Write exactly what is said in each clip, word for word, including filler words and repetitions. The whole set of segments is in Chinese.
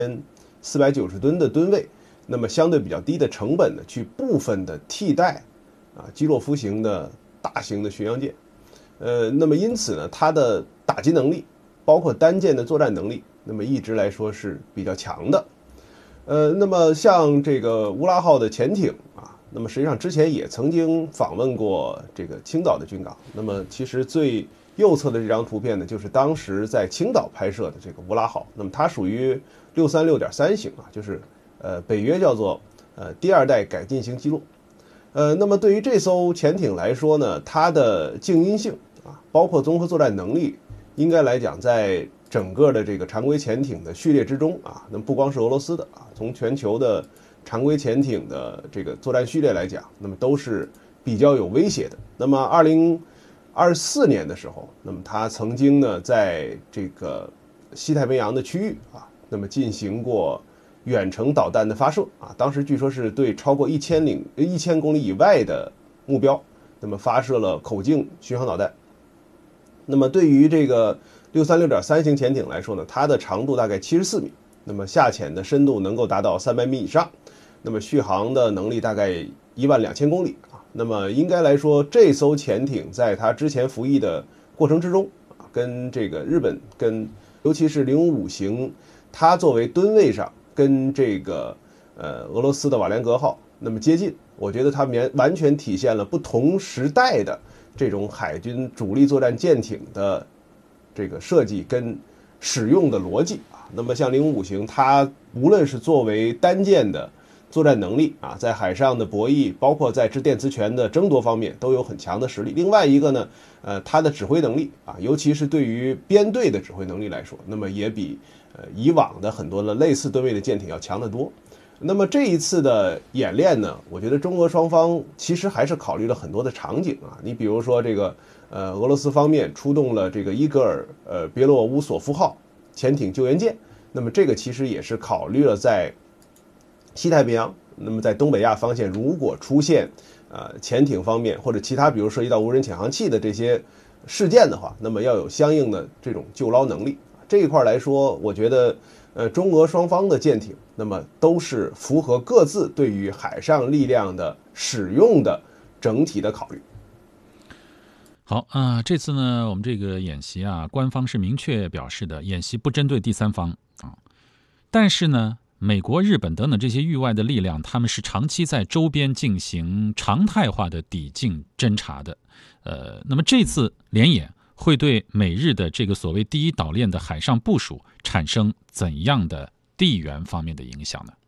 四百九十吨的吨位，那么相对比较低的成本呢，去部分的替代啊基洛夫型的大型的巡洋舰。呃，那么因此呢，它的打击能力，包括单舰的作战能力，那么一直来说是比较强的。呃，那么像这个乌拉号的潜艇啊，那么实际上之前也曾经访问过这个青岛的军港。那么其实最右侧的这张图片呢，就是当时在青岛拍摄的这个乌拉号。那么它属于六三六点三型啊，就是呃北约叫做呃第二代改进型基洛。呃，那么对于这艘潜艇来说呢，它的静音性啊，包括综合作战能力，应该来讲在整个的这个常规潜艇的序列之中啊，那么不光是俄罗斯的啊，从全球的常规潜艇的这个作战序列来讲，那么都是比较有威胁的。那么二零二四年的时候，那么它曾经呢在这个西太平洋的区域啊，那么进行过远程导弹的发射啊，当时据说是对超过一千零一千公里以外的目标，那么发射了口径巡航导弹。那么对于这个六三六点三型潜艇来说呢，它的长度大概七十四米，那么下潜的深度能够达到三百米以上，那么续航的能力大概一万两千公里啊。那么应该来说，这艘潜艇在它之前服役的过程之中啊，跟这个日本跟尤其是零五五型，它作为吨位上跟这个呃俄罗斯的瓦良格号那么接近，我觉得它完全体现了不同时代的这种海军主力作战舰艇的这个设计跟使用的逻辑啊。那么像零五五型，它无论是作为单舰的作战能力啊，在海上的博弈，包括在制电磁权的争夺方面都有很强的实力。另外一个呢，呃，它的指挥能力啊，尤其是对于编队的指挥能力来说，那么也比呃以往的很多的类似吨位的舰艇要强得多。那么这一次的演练呢，我觉得中俄双方其实还是考虑了很多的场景啊。你比如说这个呃俄罗斯方面出动了这个伊格尔呃别洛乌索夫号潜艇救援舰，那么这个其实也是考虑了在西太平洋，那么在东北亚方向如果出现呃潜艇方面或者其他比如涉及到无人潜航器的这些事件的话，那么要有相应的这种救捞能力。这一块来说，我觉得呃中俄双方的舰艇那么都是符合各自对于海上力量的使用的整体的考虑。 好啊、呃，这次呢，我们这个演习啊，官方是明确表示的，演习不针对第三方啊。但是呢，美国、日本等等这些域外的力量，他们是长期在周边进行常态化的抵近侦察的。呃，那么这次联演会对美日的这个所谓第一岛链的海上部署产生怎样的地缘方面的影响呢？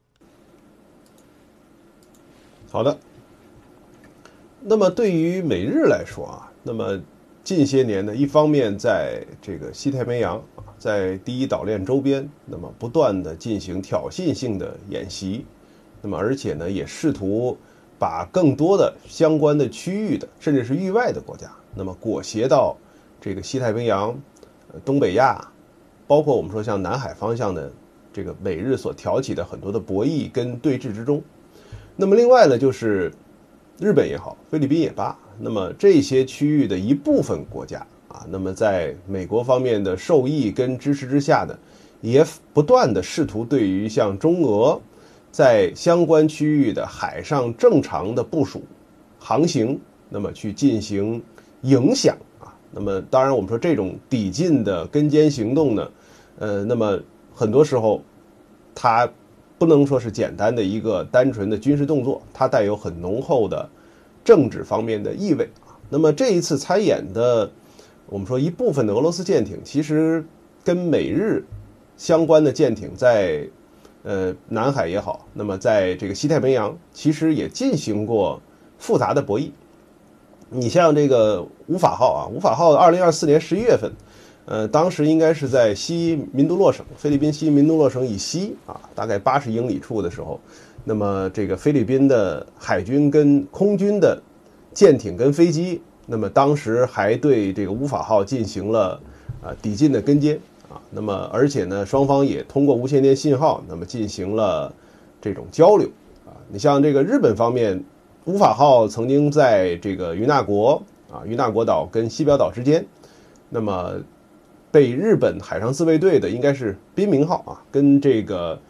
好的，那么对于美日来说啊，那么近些年呢，一方面在这个西太平洋啊，在第一岛链周边，那么不断的进行挑衅性的演习，那么而且呢，也试图把更多的相关的区域的，甚至是域外的国家，那么裹挟到这个西太平洋、东北亚，包括我们说像南海方向的这个美日所挑起的很多的博弈跟对峙之中。那么另外呢，就是日本也好，菲律宾也罢，那么这些区域的一部分国家啊，那么在美国方面的受益跟支持之下呢，也不断的试图对于像中俄在相关区域的海上正常的部署、航行，那么去进行影响啊。那么当然我们说这种抵近的跟监行动呢，呃，那么很多时候它不能说是简单的一个单纯的军事动作，它带有很浓厚的政治方面的意味啊。那么这一次参演的，我们说一部分的俄罗斯舰艇，其实跟美日相关的舰艇在呃南海也好，那么在这个西太平洋，其实也进行过复杂的博弈。你像这个乌法号啊，乌法号二零二四年十一月份。呃，当时应该是在西民都洛省，菲律宾西民都洛省以西啊，大概八十英里处的时候，那么这个菲律宾的海军跟空军的舰艇跟飞机，那么当时还对这个乌法号进行了啊抵近的跟监啊，那么而且呢，双方也通过无线电信号，那么进行了这种交流啊。你像这个日本方面，乌法号曾经在这个与那国啊与那国岛跟西表岛之间，那么被日本海上自卫队的应该是滨明号啊，跟这个